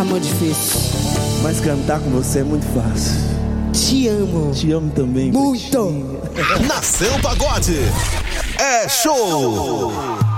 Amor difícil. Mas cantar com você é muito fácil. Te amo. Te amo também. Muito. Nação Pagode é show.